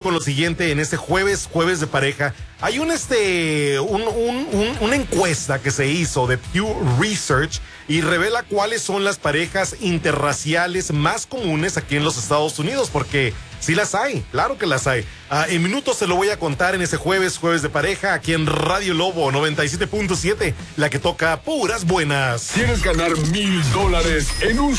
con lo siguiente en este jueves de pareja. Hay una encuesta que se hizo de Pew Research y revela cuáles son las parejas interraciales más comunes aquí en los Estados Unidos, porque sí las hay, claro que las hay. En minutos se lo voy a contar en ese jueves de pareja, aquí en Radio Lobo 97.7, la que toca puras buenas. ¿Quieres ganar $1,000 en un